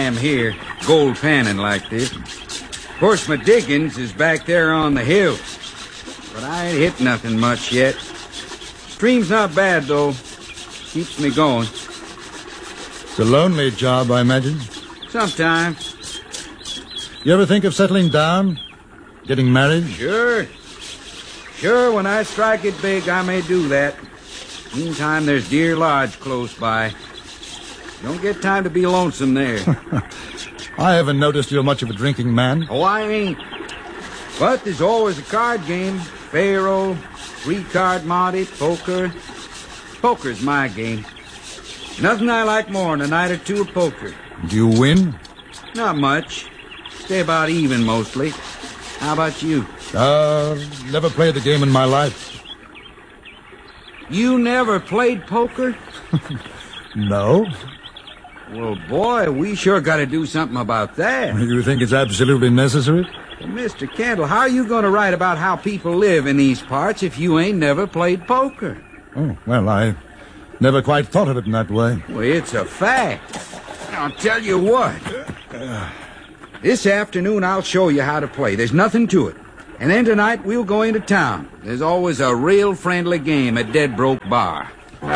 am here, gold panning like this. Of course, my diggings is back there on the hill. But I ain't hit nothing much yet. Stream's not bad, though. Keeps me going. It's a lonely job, I imagine. Sometimes. You ever think of settling down? Getting married? Sure. Sure, when I strike it big, I may do that. Meantime, there's Deer Lodge close by. Don't get time to be lonesome there. I haven't noticed you're much of a drinking man. Oh, I ain't. But there's always a card game. Faro, three-card Monte, poker. Poker's my game. Nothing I like more than a night or two of poker. Do you win? Not much. Stay about even, mostly. How about you? Never played the game in my life. You never played poker? No. Well, boy, we sure got to do something about that. You think it's absolutely necessary? Well, Mr. Kendall, how are you going to write about how people live in these parts if you ain't never played poker? Oh, well, I never quite thought of it in that way. Well, it's a fact. I'll tell you what. This afternoon, I'll show you how to play. There's nothing to it. And then tonight, we'll go into town. There's always a real friendly game at Dead Broke Bar.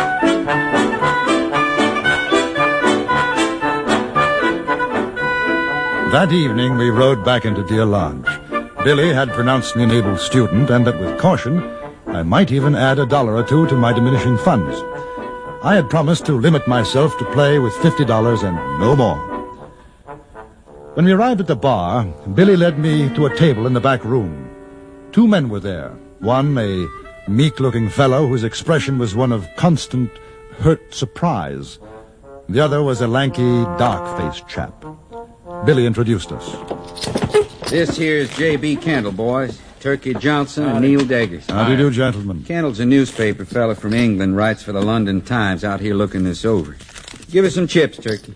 That evening, we rode back into Deer Lodge. Billy had pronounced me an able student, and that with caution, I might even add $1 or $2 to my diminishing funds. I had promised to limit myself to play with $50 and no more. When we arrived at the bar, Billy led me to a table in the back room. 2 men were there. One, a meek-looking fellow whose expression was one of constant, hurt surprise. The other was a lanky, dark-faced chap. Billy introduced us. This here's J.B. Kendall, boys. Turkey Johnson and Neil Deggers. How do you do, gentlemen? Kendall's a newspaper fella from England, writes for the London Times, out here looking this over. Give us some chips, Turkey.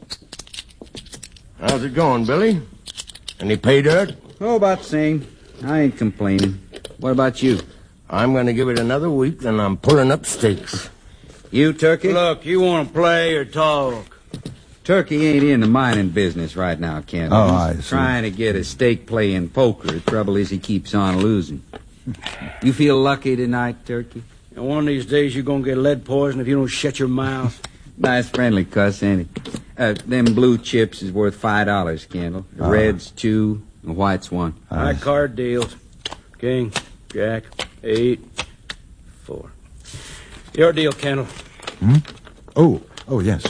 How's it going, Billy? Any pay dirt? Oh, about the same. I ain't complaining. What about you? I'm going to give it another week, then I'm pulling up stakes. You, Turkey? Look, you want to play or talk? Turkey ain't in the mining business right now, Kendall. Oh, I He's see. trying to get a stake playing poker. The trouble is he keeps on losing. You feel lucky tonight, Turkey? And one of these days you're going to get lead poison if you don't shut your mouth. Nice friendly cuss, ain't it? Them blue chips is worth $5, Kendall. The red's 2, the white's 1. High card deals. King, Jack, 8, 4. Your deal, Kendall. Hmm? Oh, yes.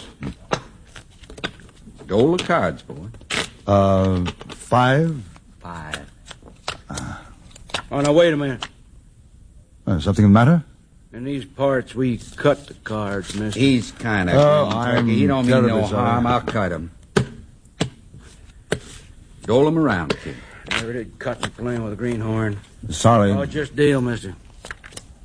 Dole of cards, boy. 5? 5. Oh, now, wait a minute. Something the matter? In these parts, we cut the cards, mister. He's kind of Turkey. He don't mean terribly no sorry. harm. I'll cut him. Dole him around, kid. Never did cut the playing with a greenhorn. Sorry. Oh, just deal, mister.